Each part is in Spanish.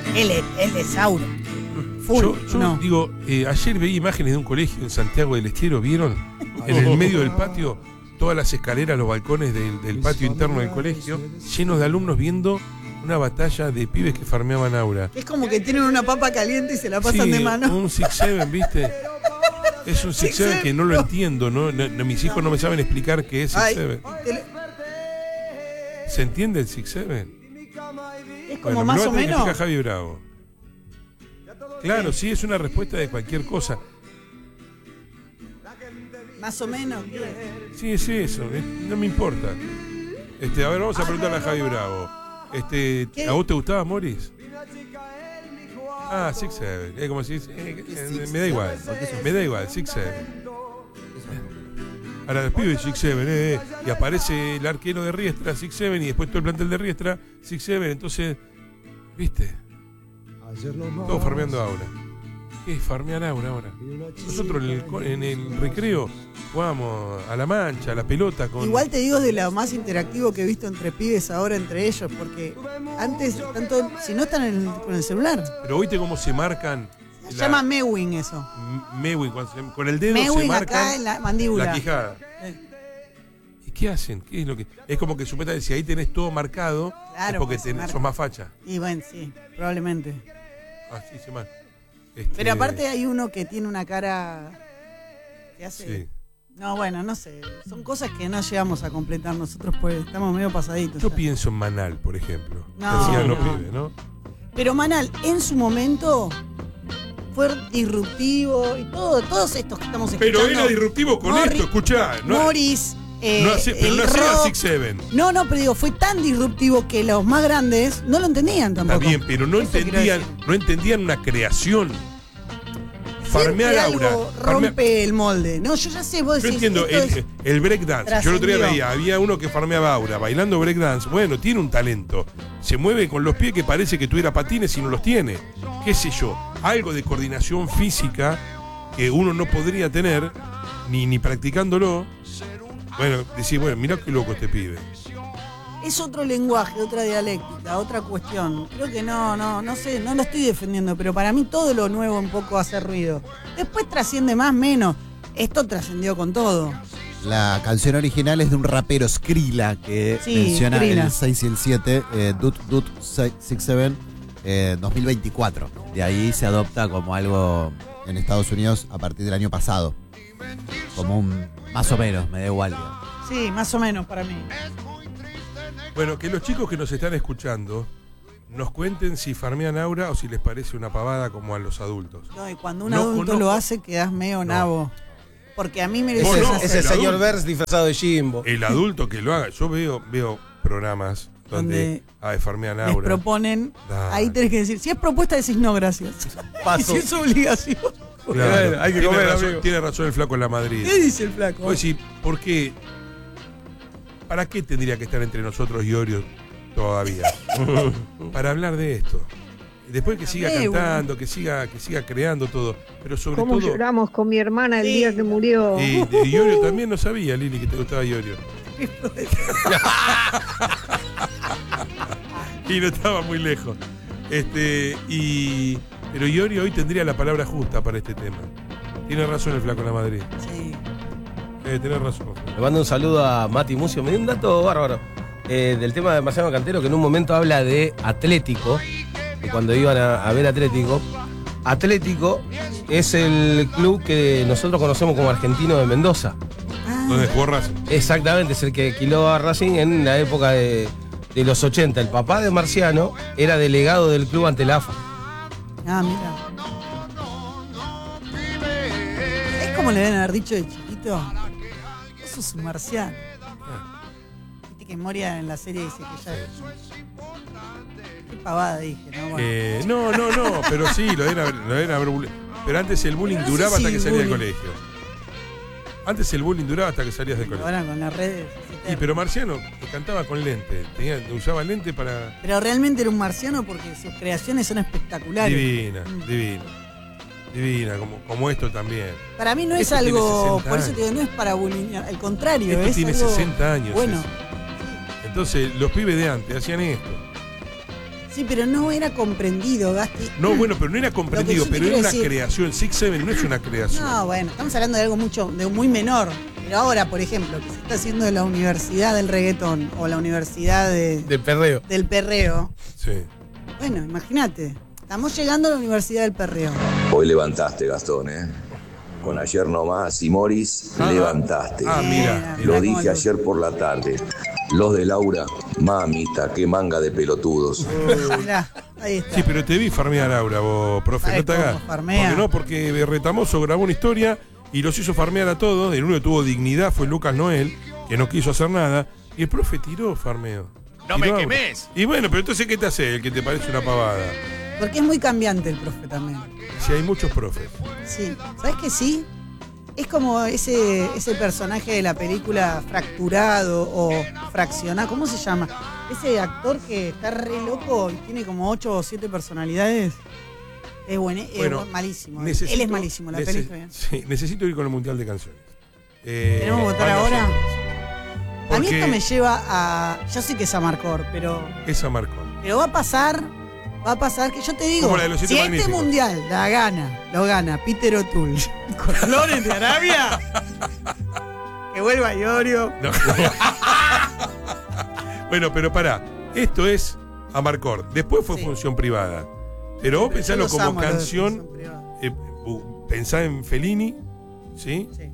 Él es Sauro. Yo digo, ayer veía imágenes de un colegio en Santiago del Estero, ¿vieron? En el medio del patio, todas las escaleras, los balcones del patio interno del colegio, llenos de alumnos viendo una batalla de pibes que farmeaban aura. Es como que tienen una papa caliente y se la pasan de mano. Un 6-7, ¿viste? Es un 6-7 que no lo entiendo, ¿no? Mis hijos no me saben explicar qué es 6-7. ¿Se entiende el 6-7? Es como más o menos. Explica Javi Bravo. Claro, sí, es una respuesta de cualquier cosa. Más o menos. Sí, es eso, no me importa. A ver, vamos a preguntarle a Javi Bravo. ¿A vos te gustaba Morris? 6-7. Como si me da igual. Me da igual, 6-7. Ahora el pibe 6-7, y aparece el arquero de Riestra, 6-7, y después todo el plantel de Riestra, 6-7. Entonces, ¿viste? Todos farmeando aura. ¿Qué es farmear aura ahora? Nosotros en el recreo jugamos a la mancha, a la pelota. Igual te digo de lo más interactivo que he visto entre pibes ahora entre ellos, porque antes, tanto si no están con el celular. Pero oíste cómo se marcan. Se llama mewing eso. Mewing, con el dedo mewing se marcan acá en la mandíbula. La quijada. ¿Y qué hacen? ¿Qué es lo que? Es como que supuestamente si ahí tenés todo marcado, claro, es porque sos más facha. Y bueno, sí, probablemente. Así se marca. Pero aparte hay uno que tiene una cara que hace... Sí. No, bueno, no sé. Son cosas que no llegamos a completar nosotros, pues estamos medio pasaditos. Yo pienso en Manal, por ejemplo. No. Pero Manal, en su momento, fue disruptivo y todos estos que estamos escuchando. Pero era disruptivo con esto, escuchá. Morris... pero no hacía 6-7. No, pero digo, fue tan disruptivo que los más grandes no lo entendían tampoco. Está bien, pero no entendían una creación. Farmear aura. Rompe el molde. No, yo ya sé, vos decís. Yo entiendo, el breakdance. Yo el otro día veía, había uno que farmeaba aura, bailando breakdance. Bueno, tiene un talento. Se mueve con los pies que parece que tuviera patines y no los tiene. Qué sé yo, algo de coordinación física que uno no podría tener, ni practicándolo. Bueno, decís, mirá qué loco este pibe. Es otro lenguaje, otra dialéctica, otra cuestión. Creo que no sé, no lo estoy defendiendo, pero para mí todo lo nuevo un poco hace ruido. Después trasciende más, menos. Esto trascendió con todo. La canción original es de un rapero, Skrilla, que menciona Skrilla. El 6 y el 7, Dut 6-7, 2024. De ahí se adopta como algo en Estados Unidos a partir del año pasado. Como un más o menos, me da igual. Sí, más o menos para mí. Bueno, que los chicos que nos están escuchando nos cuenten si farmean aura o si les parece una pavada como a los adultos. No, y cuando un adulto lo hace quedas medio nabo. Porque a mí me dice es el señor Vers disfrazado de Jimbo. El adulto que lo haga. Yo veo programas donde farmean aura. Les proponen, ahí tenés que decir, si es propuesta decís no, gracias. Y si es obligación. Claro, hay que tiene razón el flaco en la Madrid. ¿Qué dice el flaco? Pues sí, ¿por qué? ¿Para qué tendría que estar entre nosotros y Orio todavía? Para hablar de esto. Después que siga cantando, que siga creando todo. Pero sobre todo. ¿Cómo lloramos con mi hermana el día que murió? Y Orio también no sabía, Lili, que te gustaba Orio. Y no estaba muy lejos. Pero Iorio hoy tendría la palabra justa para este tema. Tiene razón el flaco en la Madrid. Sí. Tiene razón. Le mando un saludo a Mati Mucio. Me dio un dato bárbaro del tema de Marciano Cantero, que en un momento habla de Atlético, de cuando iban a ver Atlético. Atlético es el club que nosotros conocemos como Argentino de Mendoza. ¿Dónde jugó Racing? Exactamente, es el que alquiló a Racing en la época de los 80. El papá de Marciano era delegado del club ante la AFA. Mira. ¿Es como le deben haber dicho de chiquito? Eso es un marciano. Viste que Moria en la serie dice que ya... Qué pavada dije, ¿no? Bueno. No, pero sí, lo deben haber bullying. Pero antes el bullying duraba hasta que salías del colegio. Antes el bullying duraba hasta que salías del colegio. Ahora con las redes... Pero Marciano cantaba con lente, usaba lente para... Pero realmente era un marciano porque sus creaciones son espectaculares. Divina, como esto también. Para mí no es algo, por eso te digo, no es para bulinear, al contrario. Esto tiene algo 60 años. Bueno. Entonces, los pibes de antes hacían esto. Sí, pero no era comprendido, Gasti. No, bueno, pero no era comprendido, pero era una creación. Six Seven no es una creación. No, bueno, estamos hablando de algo muy menor. Pero ahora, por ejemplo, que se está haciendo en la universidad del reggaetón o la universidad del perreo. Del perreo. Sí. Bueno, imagínate. Estamos llegando a la universidad del perreo. Hoy levantaste, Gastón, Con ayer nomás y Morris, levantaste. Mira. Lo dije ayer por la tarde. Los de Laura, mamita, qué manga de pelotudos. Mirá, ahí está. Sí, pero te vi farmear, Laura, vos, profe. No te hagas. Porque Retamoso grabó una historia y los hizo farmear a todos. El único que tuvo dignidad fue Lucas Noel, que no quiso hacer nada. Y el profe tiró farmeo. ¡No me quemes! Y bueno, pero entonces, ¿qué te hace el que te parece una pavada? Porque es muy cambiante el profe también. Sí, hay muchos profes. Sí, ¿sabes qué sí? Es como ese personaje de la película Fracturado o Fraccionado, ¿cómo se llama? Ese actor que está re loco y tiene como 8 o 7 personalidades. Es malísimo. Él es malísimo, la película. Sí, necesito ir con el Mundial de Canciones. ¿Tenemos que votar ahora? Porque a mí esto me lleva a... Yo sé que es Amarcord, pero... Es Amarcord. Pero va a pasar que yo te digo, si este mundial lo gana Peter O'Toole con Flores de Arabia, que vuelva Iorio. No. Bueno, pero pará, esto es Amarcord. Después fue función privada. Pero vos pensalo como canción, pensá en Fellini, ¿sí? Sí.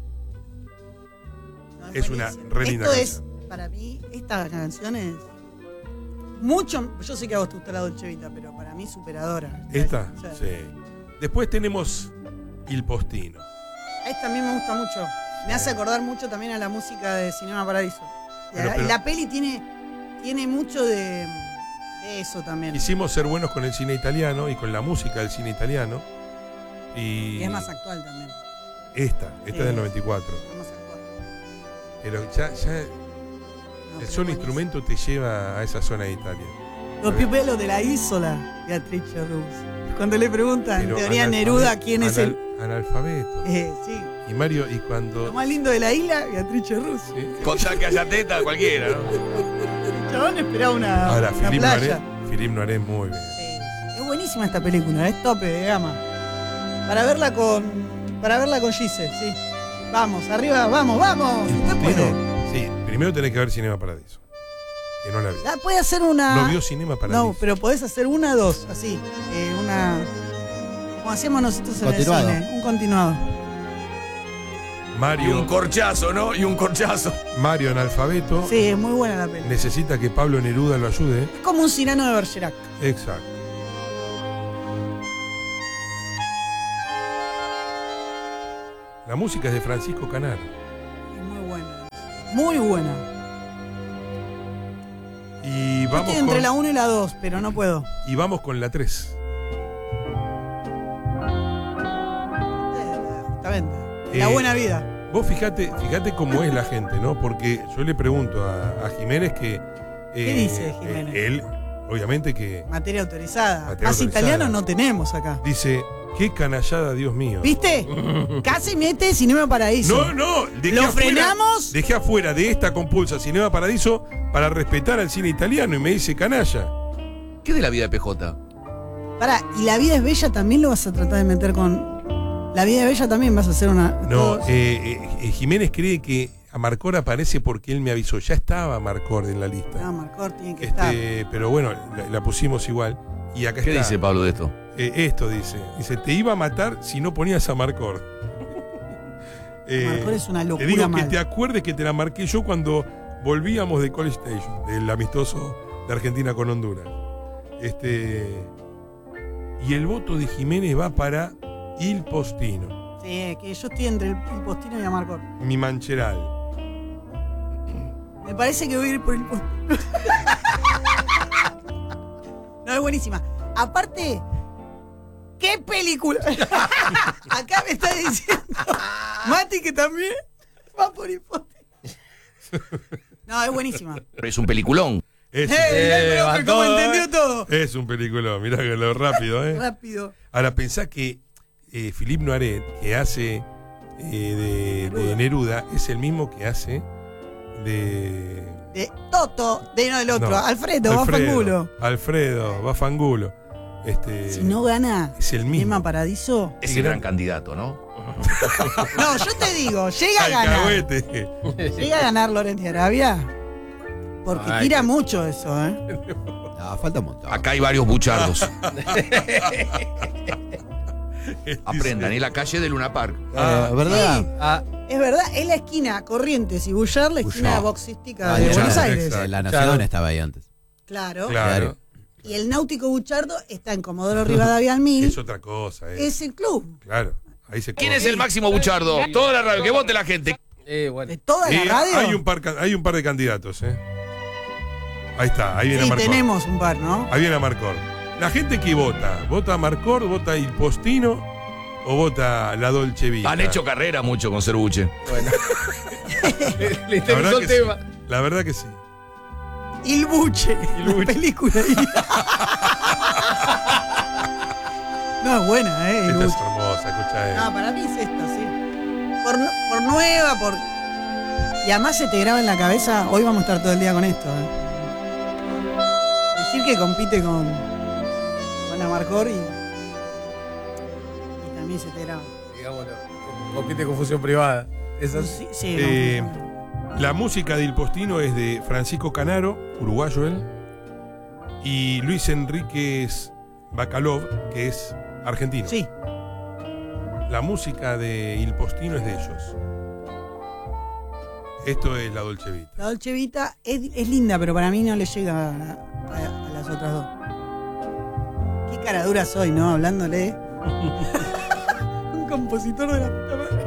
No, es una re linda canción. Para mí, esta canción es mucho. Yo sé que a vos te gusta la Dolce Vita, pero para mí superadora. ¿Esta? Sí. Después tenemos Il Postino. Esta a mí me gusta mucho. Me hace acordar mucho también a la música de Cinema Paradiso. Y la peli tiene mucho de eso también. Quisimos ser buenos con el cine italiano y con la música del cine italiano. Y es más actual también. Esta es del 94. Es más actual. Pero ya el solo instrumento te lleva a esa zona de Italia. Los pipelos de la Isola, Beatrice Rus. Cuando le preguntan, en teoría Neruda, ¿quién es el analfabeto? Sí. Y Mario, y cuando... Lo más lindo de la isla, Beatrice Rus. Sí. Contar que haya teta cualquiera, ¿no? El chabón esperaba una playa. Philippe Noiret muy bien. Sí. Es buenísima esta película, es tope de gama. Para verla con Gise, sí. Vamos, arriba, vamos. Usted puede. Sí, primero tenés que ver Cinema Paradiso. Que no la vi. Puede hacer una... ¿No vio Cinema Paradiso? No, pero podés hacer una, dos, así. Como hacíamos nosotros en el cine. Un continuado. Mario. Y un corchazo, ¿no? Y un corchazo. Mario, analfabeto. Sí, es muy buena la peli. Necesita que Pablo Neruda lo ayude. Es como un Cyrano de Bergerac. Exacto. La música es de Francisco Canaro. Es muy buena. Muy buena. Y vamos estoy entre la 1 y la 2, pero no puedo. Y vamos con la 3. Justamente. La buena vida. Vos fíjate cómo es la gente, ¿no? Porque yo le pregunto a Jiménez que... ¿Qué dice Jiménez? Él, obviamente que... Materia autorizada. Más italiano no tenemos acá. Dice, qué canallada, Dios mío. ¿Viste? Casi mete Cinema Paradiso. No. ¿Lo frenamos? Dejé afuera de esta compulsa Cinema Paradiso para respetar al cine italiano y me dice canalla. ¿Qué de la vida de PJ? Pará, ¿y La vida es bella también lo vas a tratar de meter con...? La vida es bella también vas a hacer una... No, Jiménez cree que Amarcord aparece porque él me avisó. Ya estaba Amarcord en la lista. No, Amarcord tiene que estar. Pero bueno, la pusimos igual. Y acá ¿Qué está. dice Pablo de esto? Esto dice, te iba a matar si no ponías a Amarcord. Amarcord es una locura. Te digo mal. que te acuerdes que te la marqué yo cuando volvíamos de College Station, del amistoso de Argentina con Honduras. Y el voto de Jiménez va para Il Postino. Sí, que yo estoy entre Il Postino y Amarcord. Mi Mancheral. Me parece que voy a ir por Il Postino. No, es buenísima. Aparte, ¿qué película? Acá me está diciendo Mati que también va por Il Postino. No, es buenísima. Pero es un peliculón. ¿Cómo entendió todo? Es un peliculón, mirá que lo rápido, Rápido. Ahora pensá que Philippe Noiret, que hace de Neruda, es el mismo que hace de Toto, no del otro, Alfredo, va Fangulo. Alfredo, va Fangulo. Si no gana es el mismo. Emma Paradiso. Es el gran candidato, ¿no? No, yo te digo, llega a ganar. Llega a ganar Lorenzo Arabia. Porque tira mucho eso, No, falta un montón. Acá hay varios buchardos. Aprendan, en la calle de Luna Park. ¿Verdad? Sí, es verdad, es la esquina Corrientes y Bullar, la esquina boxística de Buenos Aires. La Nación estaba ahí antes. Claro. Y el Náutico Buchardo está en Comodoro Rivadavia al 1000. Es otra cosa. Es el club. Claro. Ahí se ¿Quién es el máximo buchardo? Toda la radio, que vote la gente. Bueno. ¿De toda la radio? Hay un par de candidatos, Ahí está, ahí viene sí, Marcor. Tenemos un par, ¿no? Ahí viene Marcor. La gente que vota a Marcor, vota Il Postino o vota la Dolce Vita. Han hecho carrera mucho con Cerbuche. Bueno. Le interesó el tema. Sí. La verdad que sí. Il Buche, la película. No, es buena, Esta es hermosa, escuchá. No, para mí es esta, sí. Por nueva, y además se te graba en la cabeza, hoy vamos a estar todo el día con esto, Decir que compite con Amarcor y también se te graba. Digámoslo, compite con Fusión Privada. Sí, la música de Il Postino es de Francisco Canaro, uruguayo él, y Luis Enríquez Bacalov, que es argentino. Sí. La música de Il Postino es de ellos. Esto es la Dolce Vita. La Dolce Vita es linda, pero para mí no le llega a las otras dos. Qué cara dura soy, ¿no? Hablándole. Un compositor de la puta madre.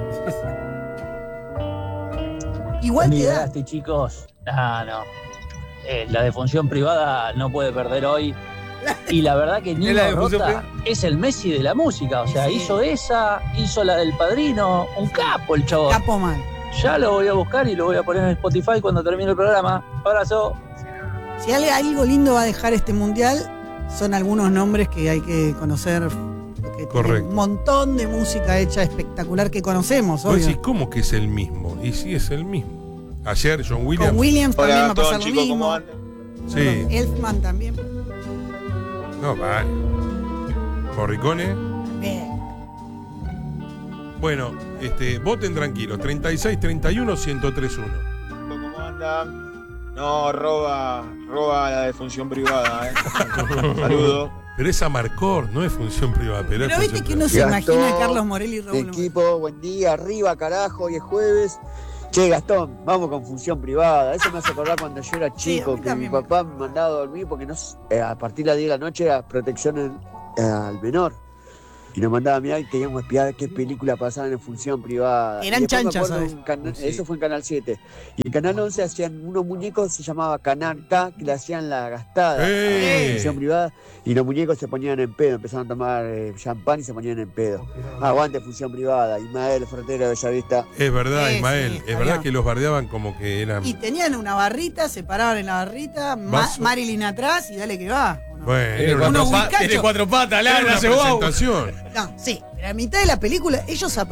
Igual te da. Chicos. No. La de función privada no puede perder hoy. Y la verdad que Nino Rota es el Messi de la música. O sea, hizo la del Padrino. Un capo el chabón. Capo mal. Ya lo voy a buscar y lo voy a poner en Spotify cuando termine el programa. Abrazo. Si algo lindo va a dejar este mundial, son algunos nombres que hay que conocer. Correcto. Un montón de música hecha espectacular que conocemos, obvio. obvio. Decís, ¿cómo que es el mismo? Y sí, es el mismo. Ayer John Williams. Con Williams también va a pasar lo mismo. Sí. Elfman también. No, vale. Morricone. Bien. Bueno, voten tranquilos. 36-31-1031. ¿Cómo andan? No, roba la de función privada, Saludos. Pero esa Marcor no es función privada. Pero viste que uno se imagina a Carlos Morelli y Raúl. Equipo, buen día, arriba, carajo, hoy es jueves. Che, Gastón, vamos con función privada. Eso me hace acordar cuando yo era chico, que mi papá me mandaba a dormir porque a partir de las 10 de la noche era protección al menor. Y nos mandaba a mirar y teníamos que espiar qué película pasaban en función privada. Eran chanchas, ¿sabes? Eso fue en Canal 7. Y en Canal 11 hacían unos muñecos, se llamaba Canal K, que le hacían la gastada en función privada. Y los muñecos se ponían en pedo, empezaron a tomar champán y se ponían en pedo. Aguante función privada, Ismael, Frontera de Bellavista. Es verdad, Ismael, es verdad que los bardeaban como que eran... Y tenían una barrita, se paraban en la barrita, Marilyn atrás y dale que va. Bueno, tiene cuatro patas, larga, una presentación. No, sí, pero a mitad de la película ellos